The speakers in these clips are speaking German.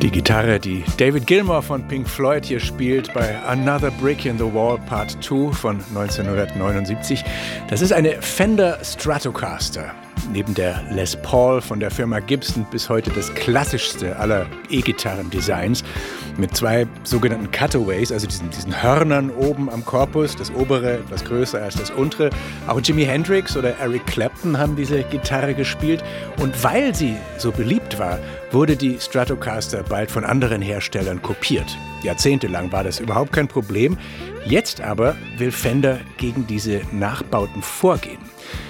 Die Gitarre, die David Gilmour von Pink Floyd hier spielt bei Another Brick in the Wall Part 2 von 1979, das ist eine Fender Stratocaster. Neben der Les Paul von der Firma Gibson bis heute das klassischste aller E-Gitarren-Designs mit zwei sogenannten Cutaways, also diesen Hörnern oben am Korpus, das obere etwas größer als das untere. Auch Jimi Hendrix oder Eric Clapton haben diese Gitarre gespielt und weil sie so beliebt war, wurde die Stratocaster bald von anderen Herstellern kopiert. Jahrzehntelang war das überhaupt kein Problem. Jetzt aber will Fender gegen diese Nachbauten vorgehen.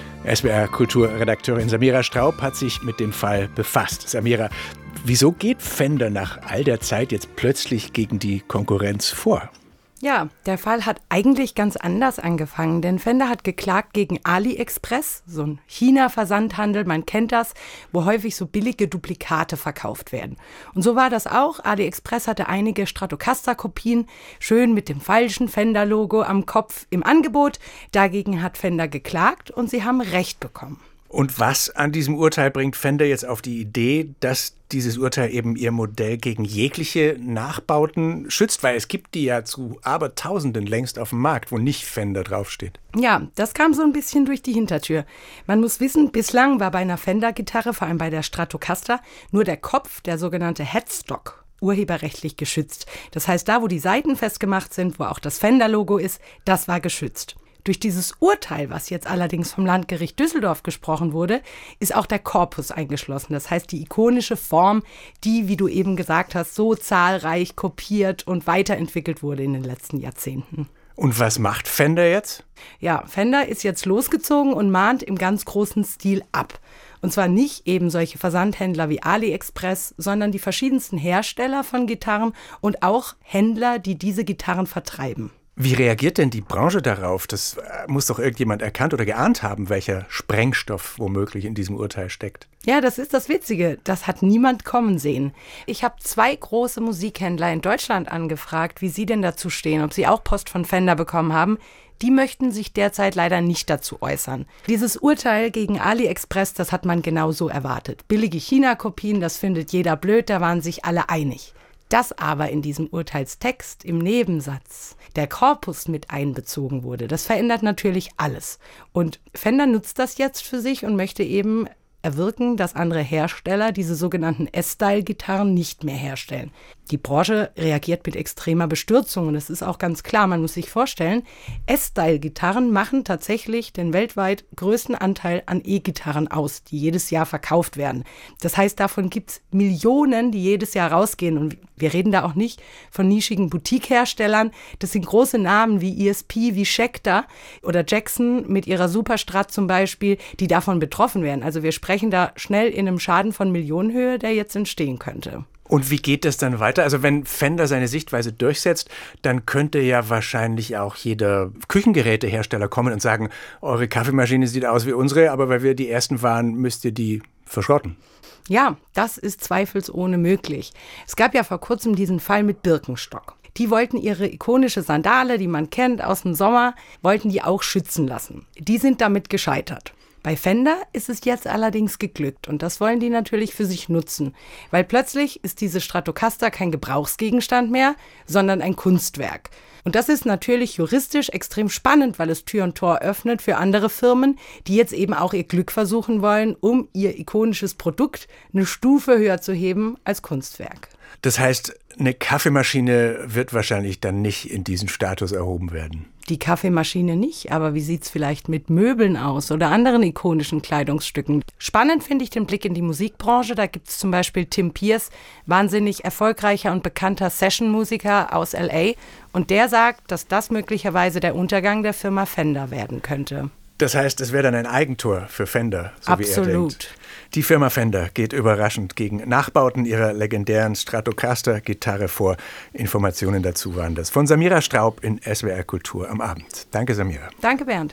SWR-Kulturredakteurin Samira Straub hat sich mit dem Fall befasst. Samira, wieso geht Fender nach all der Zeit jetzt plötzlich gegen die Konkurrenz vor? Ja, der Fall hat eigentlich ganz anders angefangen, denn Fender hat geklagt gegen AliExpress, so ein China-Versandhandel, man kennt das, wo häufig so billige Duplikate verkauft werden. Und so war das auch. AliExpress hatte einige Stratocaster-Kopien, schön mit dem falschen Fender-Logo am Kopf im Angebot. Dagegen hat Fender geklagt und sie haben Recht bekommen. Und was an diesem Urteil bringt Fender jetzt auf die Idee, dass dieses Urteil eben ihr Modell gegen jegliche Nachbauten schützt? Weil es gibt die ja zu Abertausenden längst auf dem Markt, wo nicht Fender draufsteht. Ja, das kam so ein bisschen durch die Hintertür. Man muss wissen, bislang war bei einer Fender-Gitarre, vor allem bei der Stratocaster, nur der Kopf, der sogenannte Headstock, urheberrechtlich geschützt. Das heißt, da, wo die Saiten festgemacht sind, wo auch das Fender-Logo ist, das war geschützt. Durch dieses Urteil, was jetzt allerdings vom Landgericht Düsseldorf gesprochen wurde, ist auch der Korpus eingeschlossen. Das heißt, die ikonische Form, die, wie du eben gesagt hast, so zahlreich kopiert und weiterentwickelt wurde in den letzten Jahrzehnten. Und was macht Fender jetzt? Ja, Fender ist jetzt losgezogen und mahnt im ganz großen Stil ab. Und zwar nicht eben solche Versandhändler wie AliExpress, sondern die verschiedensten Hersteller von Gitarren und auch Händler, die diese Gitarren vertreiben. Wie reagiert denn die Branche darauf? Das muss doch irgendjemand erkannt oder geahnt haben, welcher Sprengstoff womöglich in diesem Urteil steckt. Ja, das ist das Witzige. Das hat niemand kommen sehen. Ich habe 2 große Musikhändler in Deutschland angefragt, wie sie denn dazu stehen, ob sie auch Post von Fender bekommen haben. Die möchten sich derzeit leider nicht dazu äußern. Dieses Urteil gegen AliExpress, das hat man genauso erwartet. Billige China-Kopien, das findet jeder blöd, da waren sich alle einig. Dass aber in diesem Urteilstext im Nebensatz der Korpus mit einbezogen wurde, das verändert natürlich alles. Und Fender nutzt das jetzt für sich und möchte eben erwirken, dass andere Hersteller diese sogenannten S-Style-Gitarren nicht mehr herstellen. Die Branche reagiert mit extremer Bestürzung und es ist auch ganz klar, man muss sich vorstellen, S-Style-Gitarren machen tatsächlich den weltweit größten Anteil an E-Gitarren aus, die jedes Jahr verkauft werden. Das heißt, davon gibt es Millionen, die jedes Jahr rausgehen und wir reden da auch nicht von nischigen Boutique-Herstellern. Das sind große Namen wie ESP, wie Schecter oder Jackson mit ihrer Superstrat zum Beispiel, die davon betroffen werden. Also wir sprechen da schnell in einem Schaden von Millionenhöhe, der jetzt entstehen könnte. Und wie geht das dann weiter? Also wenn Fender seine Sichtweise durchsetzt, dann könnte ja wahrscheinlich auch jeder Küchengerätehersteller kommen und sagen, eure Kaffeemaschine sieht aus wie unsere, aber weil wir die Ersten waren, müsst ihr die verschrotten. Ja, das ist zweifelsohne möglich. Es gab ja vor kurzem diesen Fall mit Birkenstock. Die wollten ihre ikonische Sandale, die man kennt aus dem Sommer, wollten die auch schützen lassen. Die sind damit gescheitert. Bei Fender ist es jetzt allerdings geglückt und das wollen die natürlich für sich nutzen, weil plötzlich ist diese Stratocaster kein Gebrauchsgegenstand mehr, sondern ein Kunstwerk. Und das ist natürlich juristisch extrem spannend, weil es Tür und Tor öffnet für andere Firmen, die jetzt eben auch ihr Glück versuchen wollen, um ihr ikonisches Produkt eine Stufe höher zu heben als Kunstwerk. Das heißt, eine Kaffeemaschine wird wahrscheinlich dann nicht in diesen Status erhoben werden. Die Kaffeemaschine nicht, aber wie sieht's vielleicht mit Möbeln aus oder anderen ikonischen Kleidungsstücken? Spannend finde ich den Blick in die Musikbranche. Da gibt es zum Beispiel Tim Pierce, wahnsinnig erfolgreicher und bekannter Session-Musiker aus L.A. Und der sagt, dass das möglicherweise der Untergang der Firma Fender werden könnte. Das heißt, es wäre dann ein Eigentor für Fender, so Absolut. Wie er denkt. Die Firma Fender geht überraschend gegen Nachbauten ihrer legendären Stratocaster-Gitarre vor. Informationen dazu waren das von Samira Straub in SWR Kultur am Abend. Danke, Samira. Danke, Bernd.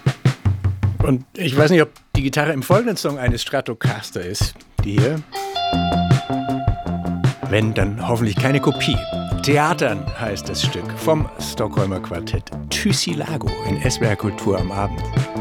Und ich weiß nicht, ob die Gitarre im folgenden Song eine Stratocaster ist. Die hier. Wenn, dann hoffentlich keine Kopie. Theatern heißt das Stück vom Stockholmer Quartett Thyssilago in SWR Kultur am Abend.